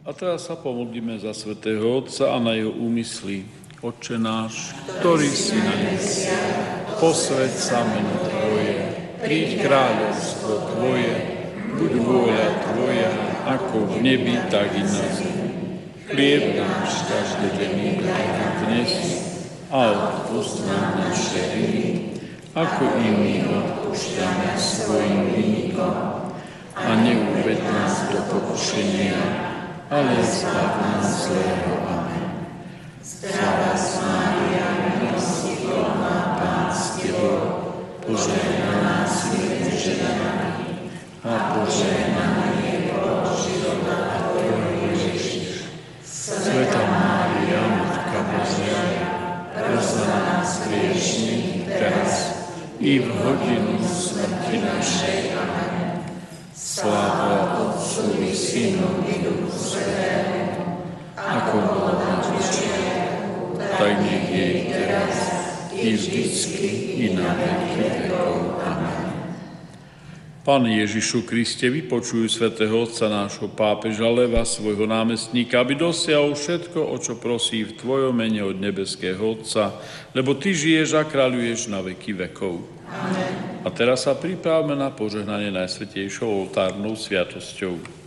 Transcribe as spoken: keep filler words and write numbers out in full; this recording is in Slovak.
A teraz sa pomodlíme za svätého Otca a na jeho úmysly. Otče náš, ktorý si na nebesiach, posväť sa meno Tvoje, príď kráľovstvo Tvoje, buď vôľa Tvoja, ako v nebi, tak i na zemi. Chlieb náš každodenný daj nám dnes a odpusť nám naše viny, ako i my odpúšťame svojim vinníkom. A neuved nás do pokušenia, ale zbav nás zlého. Amen. Zdravá Mária, milosti plná, Pán s Tebou, požehnaná si medzi ženami a požehnaný je plod života Tvojho Ježiš. Svätá Mária, Matka Božia, pros za nás hriešnych, teraz i v hodinu smrti našej. Amen. Sláva Otcu i Synu i Duchu Svätému, ako bolo na počiatku, tak nech je i teraz, i vždycky, i na veky vekov. Amen. Pane Ježišu Kriste, vypočuj svätého Otca nášho pápeža Leva, svojho námestníka, aby dosiahol všetko, o čo prosí v Tvojom mene od nebeského Otca, lebo Ty žiješ a kráľuješ na veky vekov. Amen. A teraz sa pripravme na požehnanie najsvätejšou oltárnou sviatosťou.